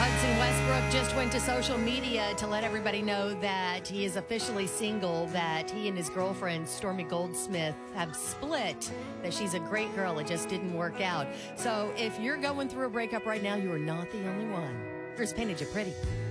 Hudson Westbrook just went to social media to let everybody know that he is officially single, that he and his girlfriend, Stormy Goldsmith, have split, that she's a great girl. It just didn't work out. So if you're going through a breakup right now, you are not the only one. Chris painted you pretty.